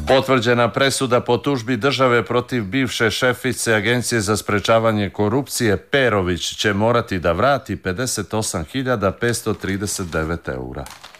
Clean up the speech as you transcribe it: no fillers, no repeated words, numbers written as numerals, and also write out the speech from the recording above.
Potvrđena presuda po tužbi države protiv bivše šefice Agencije za sprečavanje korupcije Perović će morati da vrati 58.539 eura.